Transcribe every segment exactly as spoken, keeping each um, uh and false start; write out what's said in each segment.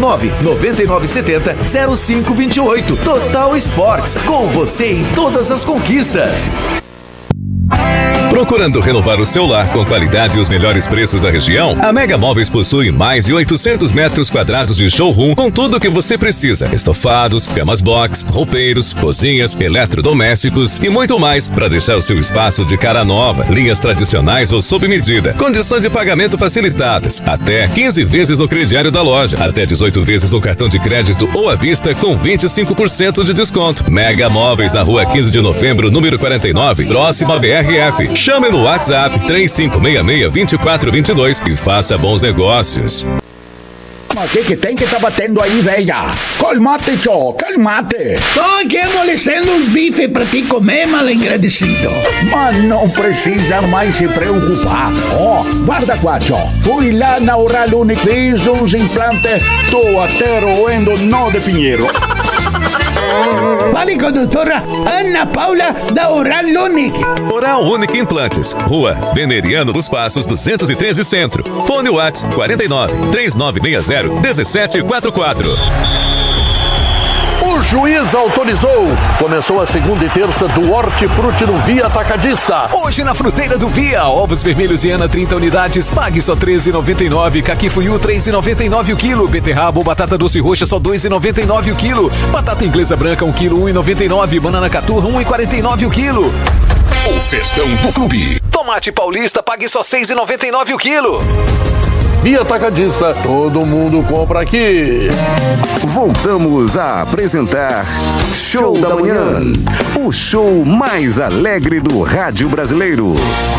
nove nove nove sete zero zero cinco dois oito. Total Esportes, com você em todas as conquistas. Procurando renovar o seu lar com qualidade e os melhores preços da região? A Mega Móveis possui mais de oitocentos metros quadrados de showroom com tudo o que você precisa: estofados, camas box, roupeiros, cozinhas, eletrodomésticos e muito mais para deixar o seu espaço de cara nova. Linhas tradicionais ou sob medida. Condições de pagamento facilitadas. Até quinze vezes no crediário da loja. Até dezoito vezes no cartão de crédito ou à vista com vinte e cinco por cento de desconto. Mega Móveis na rua quinze de novembro, número quarenta e nove, próximo a B R F. Chame no WhatsApp três cinco seis seis, dois quatro dois dois e faça bons negócios. O que que tem que tá batendo aí, velha? Calmate, tio, calmate. Tô aqui amolecendo uns bifes pra te comer, mal agradecido. Mas não precisa mais se preocupar. Ó, oh, guarda qua, tio. Fui lá na Oral Unique, fiz uns implantes, tô até roendo nó de pinheiro. Fale com a doutora Ana Paula da Oral Unique. Oral Unique Implantes, Rua Veneriano dos Passos duzentos e treze Centro. Fone WhatsApp quarenta e nove, três nove seis zero, um sete quatro quatro. O juiz autorizou. Começou a segunda e terça do Hortifruti no Via Atacadista. Hoje na Fruteira do Via, ovos vermelhos Viana trinta unidades, pague só treze reais e noventa e nove centavos. Caqui Fuyu três reais e noventa e nove centavos o quilo. Beterraba ou batata doce roxa só dois reais e noventa e nove centavos o quilo. Batata inglesa branca um quilo, um real e noventa e nove centavos. Banana caturra um real e quarenta e nove centavos o quilo. O festão do clube. Tomate paulista, pague só seis reais e noventa e nove centavos o quilo. Via Atacadista, todo mundo compra aqui. Voltamos a apresentar Show da Manhã, o show mais alegre do rádio brasileiro.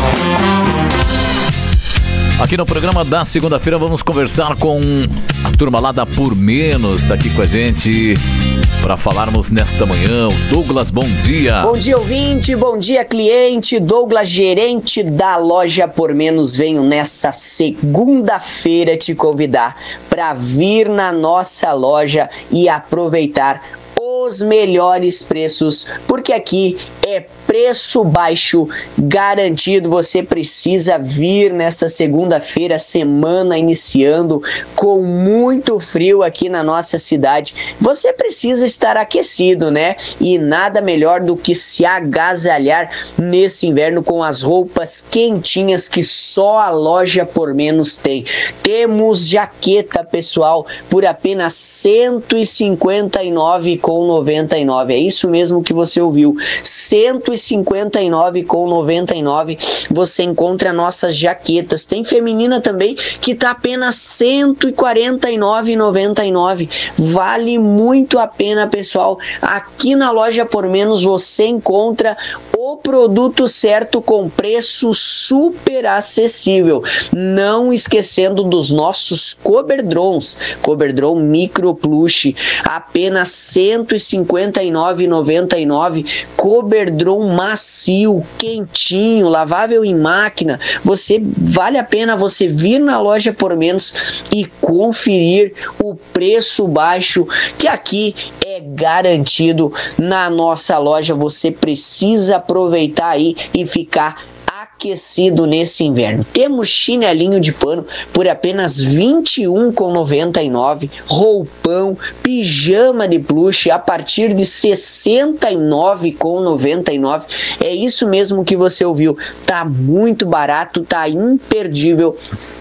Aqui no programa da segunda-feira vamos conversar com a turma lá da Por Menos, tá aqui com a gente para falarmos nesta manhã. O Douglas, bom dia. Bom dia, ouvinte, bom dia, cliente. Douglas, gerente da loja Por Menos, venho nessa segunda-feira te convidar para vir na nossa loja e aproveitar os melhores preços, porque aqui é preço baixo garantido. Você precisa vir nesta segunda-feira, semana iniciando com muito frio aqui na nossa cidade. Você precisa estar aquecido, né? E nada melhor do que se agasalhar nesse inverno com as roupas quentinhas que só a loja Por Menos tem. Temos jaqueta, pessoal, por apenas cento e cinquenta e nove reais e noventa e nove centavos. É isso mesmo que você ouviu. cento e cinquenta e nove reais e noventa e nove centavos você encontra nossas jaquetas. Tem feminina também que tá apenas cento e quarenta e nove reais e noventa e nove centavos. Vale muito a pena, pessoal. Aqui na loja Por Menos você encontra o produto certo com preço super acessível. Não esquecendo dos nossos coberdrons. Coberdron Micro Plush, apenas cento e cinquenta e nove reais e noventa e nove centavos. Coberdron macio, quentinho, lavável em máquina. Você vale a pena você vir na loja Por Menos e conferir o preço baixo que aqui é garantido na nossa loja. Você precisa aproveitar aí e ficar aquecido nesse inverno. Temos chinelinho de pano por apenas vinte e um reais e noventa e nove centavos, roupão, pijama de plush a partir de sessenta e nove reais e noventa e nove centavos. É isso mesmo que você ouviu. Tá muito barato, tá imperdível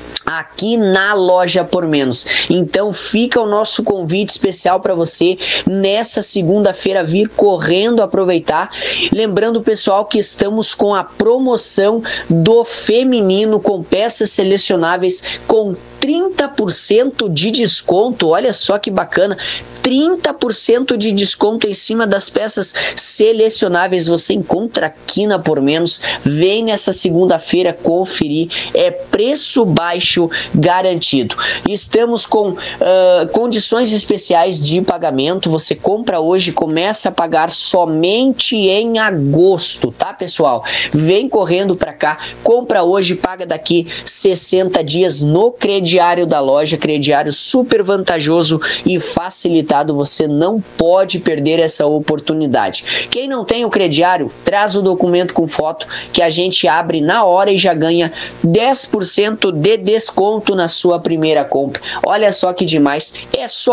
aqui na loja Por Menos. Então fica o nosso convite especial para você nessa segunda-feira vir correndo aproveitar. Lembrando, pessoal, que estamos com a promoção do feminino com peças selecionáveis com trinta por cento de desconto. Olha só que bacana, trinta por cento de desconto em cima das peças selecionáveis você encontra aqui na Por Menos. Vem nessa segunda-feira conferir, é preço baixo garantido. Estamos com uh, condições especiais de pagamento. Você compra hoje, começa a pagar somente em agosto, tá, pessoal? Vem correndo para cá, compra hoje, paga daqui sessenta dias no crediário da loja, crediário super vantajoso e facilitado. Você não pode perder essa oportunidade. Quem não tem o crediário, traz o documento com foto que a gente abre na hora e já ganha dez por cento de desconto na sua primeira compra. Olha só que demais, é só